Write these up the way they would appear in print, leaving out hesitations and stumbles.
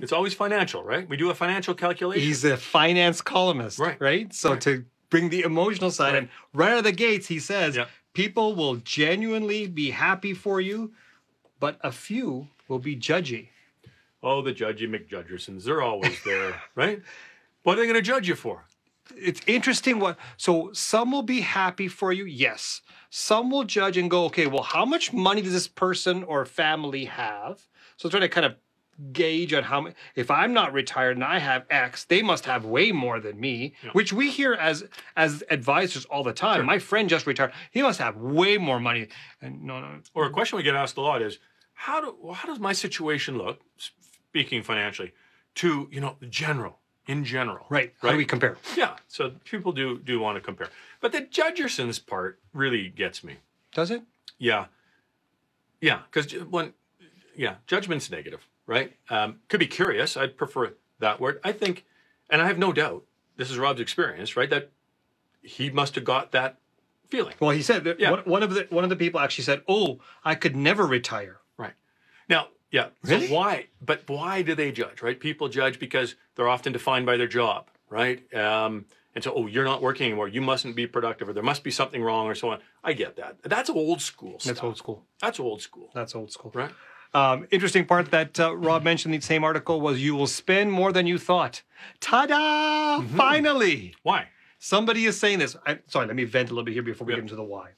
It's always financial, right? We do a financial calculation. He's a finance columnist, right? So to bring the emotional side in, right out of the gates, he says, people will genuinely be happy for you, but a few will be judgy. Oh, the judgy McJudgersons, they're always there, right? What are they going to judge you for? It's interesting so some will be happy for you, yes. Some will judge and go, okay, well, how much money does this person or family have? So trying to kind of gauge on how much, if I'm not retired and I have X, they must have way more than me, which we hear as advisors all the time. My friend just retired. He must have way more money. And no. Or a question we get asked a lot is, how does my situation look, speaking financially, to, in general? Right. How do we compare? Yeah. So people do want to compare. But the Judgersons part really gets me. Does it? Yeah. Yeah. Because judgment's negative, right? Could be curious. I'd prefer that word. I think, and I have no doubt, this is Rob's experience, right? That he must have got that feeling. Well, he said that one of the people actually said, "Oh, I could never retire." Right. Now, really? So why? But why do they judge? Right? People judge because they're often defined by their job, right? And so, you're not working anymore. You mustn't be productive, or there must be something wrong, or so on. I get that. That's old school stuff. That's old school. That's old school. That's old school. Right. Interesting part that Rob mentioned in the same article was you will spend more than you thought. Ta-da! Mm-hmm. Finally! Why? Somebody is saying this. Sorry, let me vent a little bit here before we get into the why.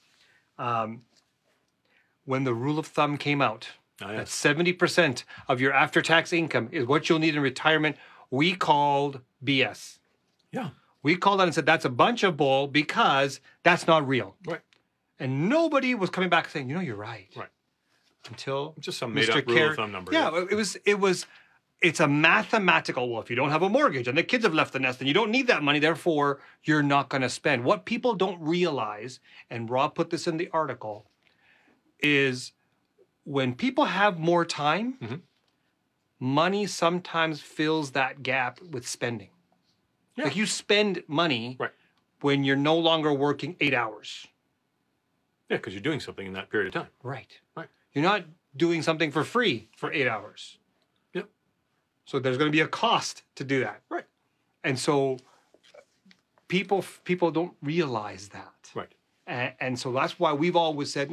When the rule of thumb came out, that 70% of your after-tax income is what you'll need in retirement, we called BS. Yeah. We called that and said, that's a bunch of bull because that's not real. Right. And nobody was coming back saying, you're right. Right. Until just some made-up rule of thumb number. Yeah, it's a mathematical, well, if you don't have a mortgage and the kids have left the nest, then you don't need that money, therefore you're not going to spend. What people don't realize, and Rob put this in the article, is when people have more time, money sometimes fills that gap with spending. Yeah. Like you spend money when you're no longer working 8 hours. Yeah, because you're doing something in that period of time. Right. Right. You're not doing something for free for 8 hours. Yep. So there's going to be a cost to do that. Right. And so people don't realize that. Right. And so that's why we've always said,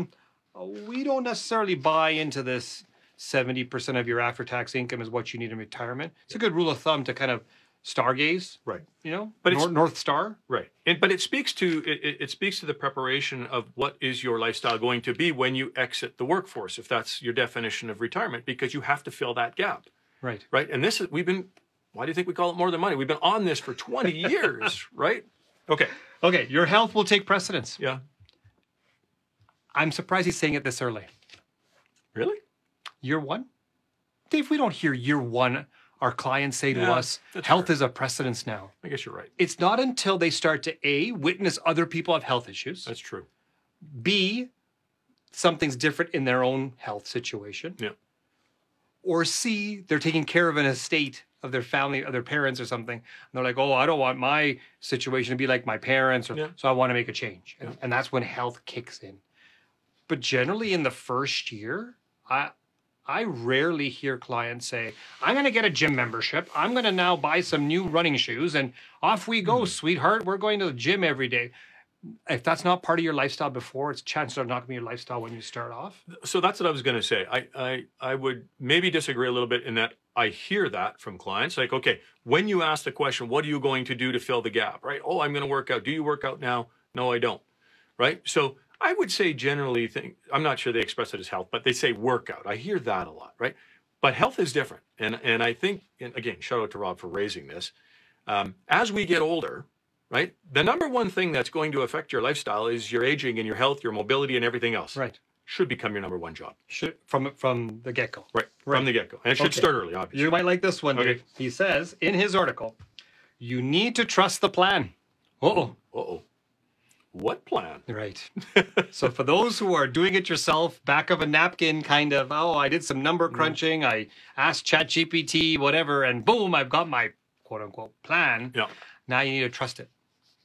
we don't necessarily buy into this 70% of your after-tax income is what you need in retirement. It's a good rule of thumb to kind of stargaze, right? But North Star, right? But it speaks to the preparation of what is your lifestyle going to be when you exit the workforce, if that's your definition of retirement, because you have to fill that gap, right? Right, and this is why do you think we call it more than money? We've been on this for 20 years, right? Okay, your health will take precedence. Yeah, I'm surprised he's saying it this early. Really? Year one, Dave? We don't hear year one. Our clients say to us, health is a precedence now. I guess you're right. It's not until they start to A, witness other people have health issues. That's true. B, something's different in their own health situation. Yeah. Or C, they're taking care of an estate of their family, of their parents or something. And they're like, I don't want my situation to be like my parents, so I want to make a change. And that's when health kicks in. But generally in the first year, I rarely hear clients say, I'm going to get a gym membership. I'm going to now buy some new running shoes and off we go, sweetheart. We're going to the gym every day. If that's not part of your lifestyle before, it's chances are not going to be your lifestyle when you start off. So that's what I was going to say. I would maybe disagree a little bit in that I hear that from clients. Like, okay, when you ask the question, what are you going to do to fill the gap, right? Oh, I'm going to work out. Do you work out now? No, I don't. Right? So I would say generally, I'm not sure they express it as health, but they say workout. I hear that a lot, right? But health is different. And I think, and again, shout out to Rob for raising this. As we get older, right, the number one thing that's going to affect your lifestyle is your aging and your health, your mobility and everything else. Right. Should become your number one job. From the get-go. Right. From the get-go. And it should start early, obviously. You might like this one, Dave. He says in his article, you need to trust the plan. Uh-oh. Uh-oh. What plan? Right. So for those who are doing it yourself, back of a napkin kind of, I did some number crunching, I asked ChatGPT, whatever, and boom, I've got my quote unquote plan. Yeah. Now you need to trust it.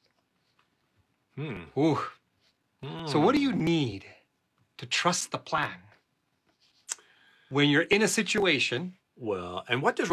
Ooh. So what do you need to trust the plan when you're in a situation? Well, and what does